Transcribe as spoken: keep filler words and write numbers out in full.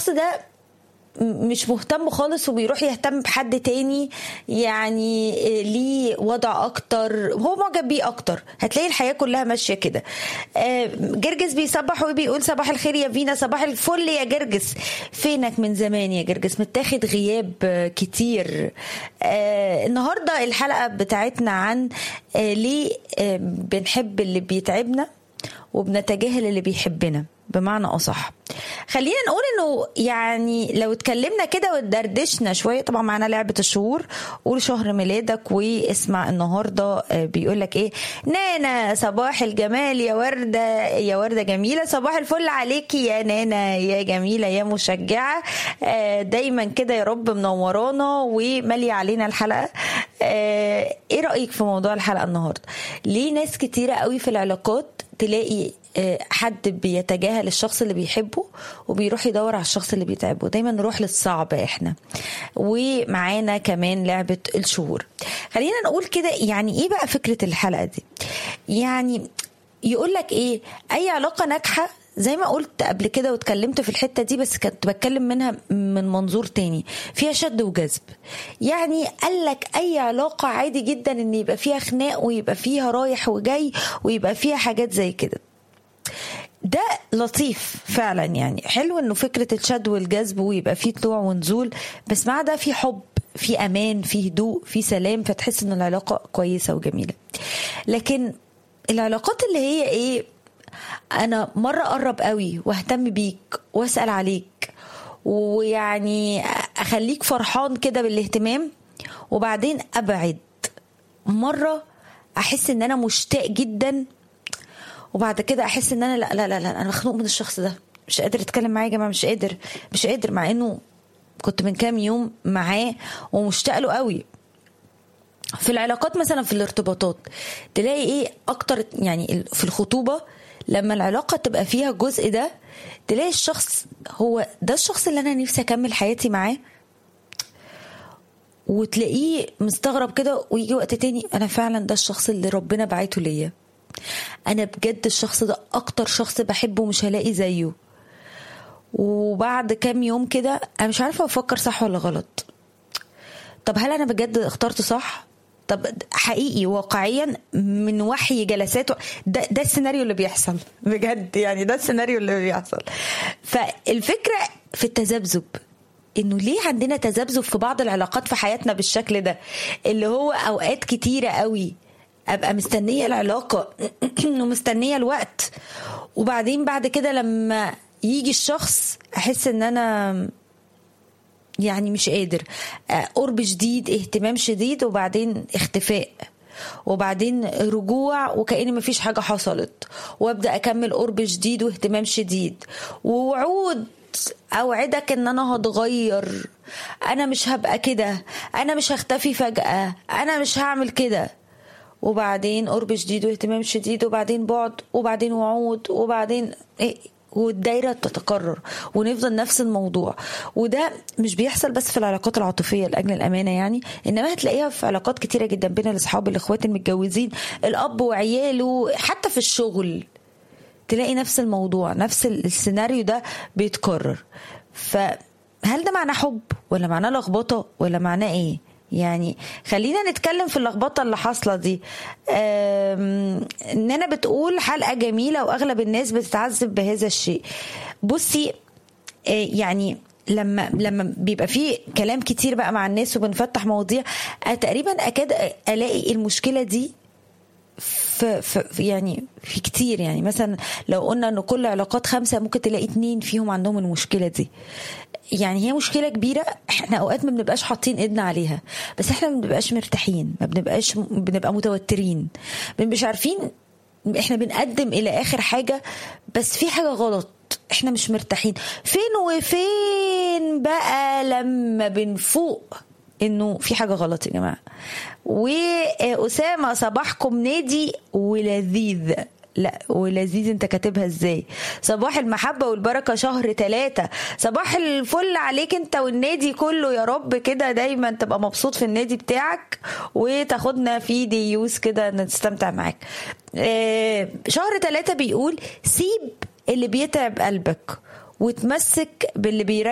الشخص ده مش مهتم خالص وبيروح يهتم بحد تاني يعني ليه وضع اكتر، هو معجب بيه اكتر، هتلاقي الحياة كلها ماشية كده. جرجس بيصبح وبيقول صباح الخير يا فينا. صباح الفل يا جرجس، فينك من زمان يا جرجس، متاخد غياب كتير. النهاردة الحلقة بتاعتنا عن ليه بنحب اللي بيتعبنا وبنتجاهل اللي بيحبنا، بمعنى أصح. خلينا نقول انه يعني لو اتكلمنا كده واتدردشنا شويه، طبعا معنا لعبه الشهور، قول شهر ميلادك واسمع النهارده بيقول لك ايه. نانا صباح الجمال يا ورده، يا ورده جميله، صباح الفل عليكي يا نانا يا جميله يا مشجعه، دايما كده يا رب منورانا وماليه علينا الحلقه. ايه رايك في موضوع الحلقه النهارده؟ ليه ناس كتيره قوي في العلاقات تلاقي حد بيتجاهل الشخص اللي بيحبه وبيروح يدور على الشخص اللي بيتعبه؟ دايما نروح للصعب احنا. ومعانا كمان لعبة الشهور. خلينا نقول كده، يعني ايه بقى فكرة الحلقة دي؟ يعني يقول لك ايه، اي علاقة ناجحة زي ما قلت قبل كده واتكلمت في الحتة دي، بس كنت بتكلم منها من منظور تاني، فيها شد وجذب. يعني قال لك اي علاقة عادي جدا ان يبقى فيها خناق ويبقى فيها رايح وجاي ويبقى فيها حاجات زي كده. ده لطيف فعلا، يعني حلو انه فكرة الشد والجذب ويبقى فيه طلوع ونزول، بس مع ده في حب، في امان، في هدوء، في سلام، فتحس ان العلاقة كويسة وجميلة. لكن العلاقات اللي هي ايه، انا مرة اقرب قوي واهتم بيك واسأل عليك ويعني اخليك فرحان كده بالاهتمام، وبعدين ابعد مرة احس ان انا مشتاق جدا، وبعد كده احس ان انا لا لا لا, لا انا مخنوق من الشخص ده، مش قادر اتكلم معاه يا جماعه، مش قادر مش قادر مع انه كنت من كام يوم معاه ومشتاق له قوي. في العلاقات مثلا، في الارتباطات تلاقي ايه اكتر، يعني في الخطوبه لما العلاقه تبقى فيها الجزء ده، تلاقي الشخص هو ده الشخص اللي انا نفسي اكمل حياتي معاه، وتلاقيه مستغرب كده، ويجي وقت تاني انا فعلا ده الشخص اللي ربنا بعته ليا، انا بجد الشخص ده اكتر شخص بحبه مش هلاقي زيه. وبعد كام يوم كده انا مش عارفه افكر صح ولا غلط. طب هل انا بجد اخترت صح؟ طب حقيقي واقعيا من وحي جلسات ده, ده السيناريو اللي بيحصل بجد، يعني ده السيناريو اللي بيحصل. فالفكره في التذبذب، انه ليه عندنا تذبذب في بعض العلاقات في حياتنا بالشكل ده، اللي هو اوقات كتيره قوي ابقى مستنيه العلاقه ومستنيه الوقت، وبعدين بعد كده لما يجي الشخص احس ان انا يعني مش قادر، قرب شديد، اهتمام شديد، وبعدين اختفاء، وبعدين رجوع وكأن مفيش حاجه حصلت، وابدا اكمل قرب شديد واهتمام شديد، ووعود اوعدك ان انا هتغير، انا مش هبقى كده، انا مش هختفي فجأة، انا مش هعمل كده، وبعدين قرب شديد واهتمام شديد، وبعدين بعد، وبعدين وعود، وبعدين إيه، والدايرة تتكرر ونفضل نفس الموضوع. وده مش بيحصل بس في العلاقات العاطفية لأجل الأمانة يعني، إنما هتلاقيها في علاقات كتيرة جدا بين الأصحاب، الإخوات المتجوزين، الأب وعياله، حتى في الشغل تلاقي نفس الموضوع، نفس السيناريو ده بيتكرر. فهل ده معناه حب ولا معناه لخبطة ولا معناه إيه؟ يعني خلينا نتكلم في اللخبطة اللي حاصلة دي. إننا بتقول حلقة جميلة وأغلب الناس بتتعذب بهذا الشيء. بصي يعني لما لما بيبقى فيه كلام كتير بقى مع الناس وبنفتح مواضيع، تقريبا أكاد ألاقي المشكلة دي في, في يعني في كتير. يعني مثلا لو قلنا إنه كل علاقات خمسة ممكن تلاقي اتنين فيهم عندهم المشكلة دي. يعني هي مشكلة كبيرة، احنا اوقات ما بنبقاش حاطين ايدنا عليها، بس احنا ما بنبقاش مرتاحين، ما بنبقاش بنبقى متوترين، ما بنبقاش عارفين احنا بنقدم الى اخر حاجة، بس في حاجة غلط، احنا مش مرتاحين. فين وفين بقى لما بنفوق انه في حاجة غلط يا جماعة. وأسامة صباحكم نادي ولذيذ، لا ولذيذ انت كاتبها ازاي؟ صباح المحبة والبركة شهر ثلاثة، صباح الفل عليك انت والنادي كله، يا رب كده دايما تبقى مبسوط في النادي بتاعك وتاخدنا في ديوس كده نستمتع معاك. اه شهر ثلاثة بيقول سيب اللي بيتعب قلبك وتمسك باللي بيريح